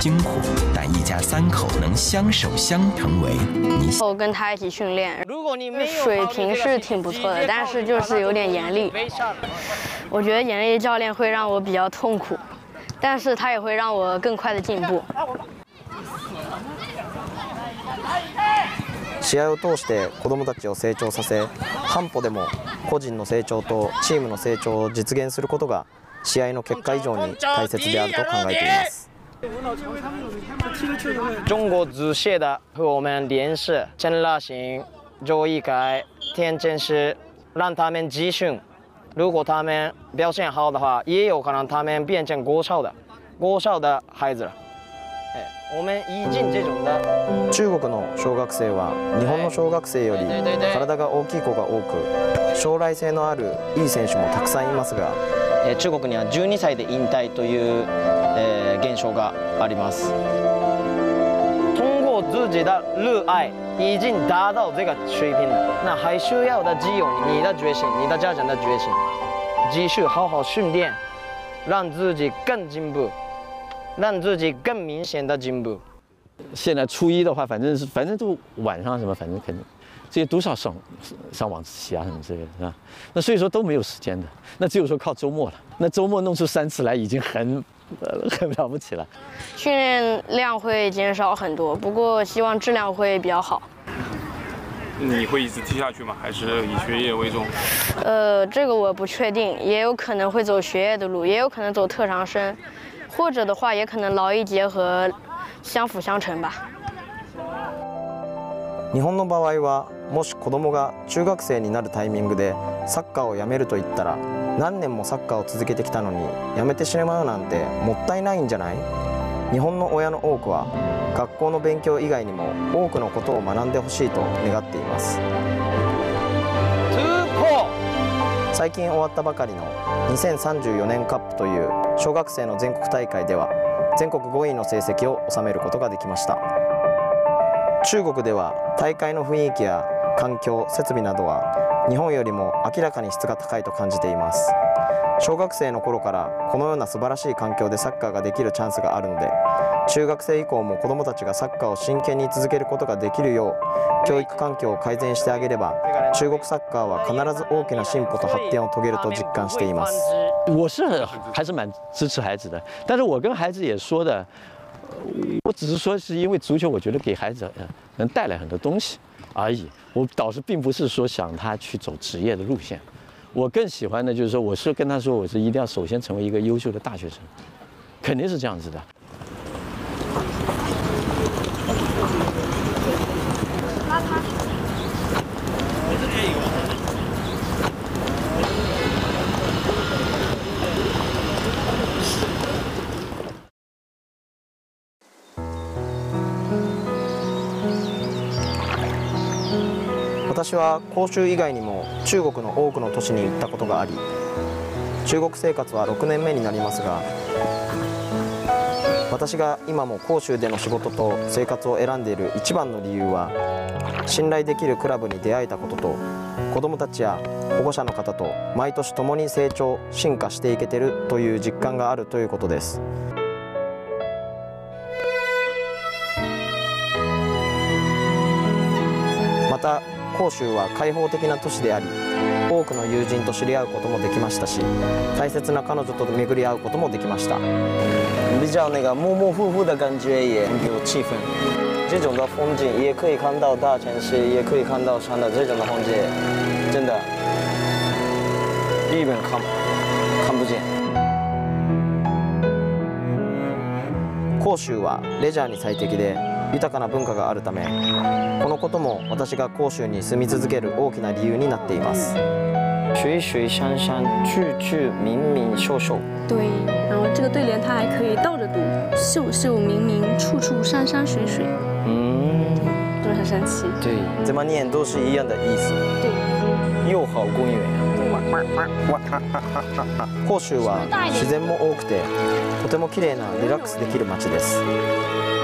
惊苦，但一家三口能相守相成为你。 我跟他一起训练，水平是挺不错的，但是就是有点严厉。我觉得严厉教练会让我比较痛苦，但是他也会让我更快的进步。 試合を通して子どもたちを成長させ、半歩でも個人の成長とチームの成長を実現することが試合の結果以上に大切であると考えています。 中国足协的和我们联系，郑乐行、周一改、田真实，让他们集训。如果他们表现好的话，也有可能他们变成国少的孩子了。我们已经这种的。 中国の小学生は日本の小学生より体が大きい子が多く、将来性のあるいい選手もたくさんいますが、 中国には12歳で引退という現象があります。通过自己的热爱，已经达到这个水平了。那还需要的只有你的决心，你的家长的决心，继续好好训练，让自己更进步，让自己更明显的进步。 现在初一的话，反正都晚上什么，反正肯定这些都是要上晚自习啊什么之类的，是吧？那所以说都没有时间的，那只有说靠周末了。那周末弄出3次来已经很了不起了。 训练量会减少很多，不过希望质量会比较好。 你会一直踢下去吗？还是以学业为重？ 这个我不确定，也有可能会走学业的路，也有可能走特长生，或者的话也可能劳逸结合，相辅相成吧。 日本の場合はもし子供が中学生になるタイミングでサッカーをやめると言ったら、何年もサッカーを続けてきたのにやめてしまうなんてもったいないんじゃない？日本の親の多くは学校の勉強以外にも多くのことを学んでほしいと願っています。最近終わったばかりの2034年カップという小学生の全国大会では全国5位の成績を収めることができました。中国では大会の雰囲気や環境、設備などは日本よりも明らかに質が高いと感じています。小学生の頃からこのような素晴らしい環境でサッカーができるチャンスがあるので、中学生以降も子どもたちがサッカーを真剣に続けることができるよう教育環境を改善してあげれば、中国サッカーは必ず大きな進歩と発展を遂げると実感しています。 我是还是蛮支持孩子的，但是我跟孩子也说的，我只是说是因为足球，我觉得给孩子能带来很多东西而已。我倒是并不是说想他去走职业的路线，我更喜欢的就是说，我是跟他说，我是一定要首先成为一个优秀的大学生，肯定是这样子的。 私は広州以外にも中国の多くの都市に行ったことがあり、中国生活は6年目になりますが、私が今も広州での仕事と生活を選んでいる一番の理由は、信頼できるクラブに出会えたことと、子どもたちや保護者の方と毎年共に成長進化していけてるという実感があるということです。また広州は開放的な都市であり、多くの友人と知り合うこともできましたし、大切な彼女と巡り合うこともできました。 比较那个模模糊糊的感觉也有气氛，这种的风景也可以看到大城市，也可以看到山的这种的风景，真的日本看不见。 広州はレジャーに最適で豊かな文化があるため、このことも私が広州に住み続ける大きな理由になっています。 水水山山，句句明明秀秀。 对，然后这个对联它还可以倒着读，秀秀明明，处处山山水水。是不是很神奇？ 对， 怎么念都是一样的意思。 对， 又好公园。 広州は自然も多くて、とても綺麗なリラックスできる街です。